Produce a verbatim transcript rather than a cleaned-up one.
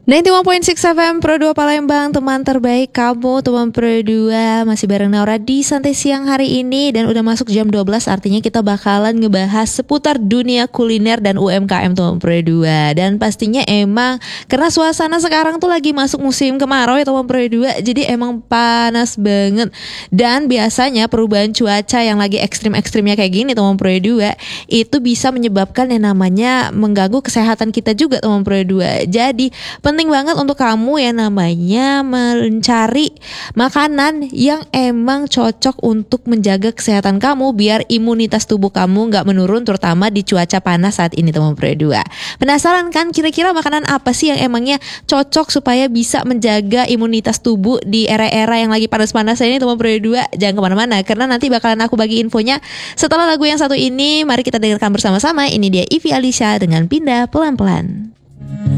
sembilan puluh satu titik enam F M Pro dua Palembang, teman terbaik kamu, teman Pro dua. Masih bareng Naura di Santai Siang hari ini. Dan udah masuk jam dua belas, artinya kita bakalan ngebahas seputar dunia kuliner dan U M K M teman Pro dua. Dan pastinya emang karena suasana sekarang tuh lagi masuk musim kemarau ya teman Pro dua. Jadi emang panas banget. Dan biasanya perubahan cuaca yang lagi ekstrim-ekstrimnya kayak gini teman Pro dua, itu bisa menyebabkan yang namanya mengganggu kesehatan kita juga teman Pro dua. Jadi penting banget untuk kamu yang namanya mencari makanan yang emang cocok untuk menjaga kesehatan kamu biar imunitas tubuh kamu gak menurun, terutama di cuaca panas saat ini teman Pro dua. Penasaran kan kira-kira makanan apa sih yang emangnya cocok supaya bisa menjaga imunitas tubuh di era-era yang lagi panas-panas ini teman Pro dua? Jangan kemana-mana karena nanti bakalan aku bagi infonya setelah lagu yang satu ini. Mari kita dengarkan bersama-sama. Ini dia Ivy Alicia dengan Pindah Pelan-Pelan.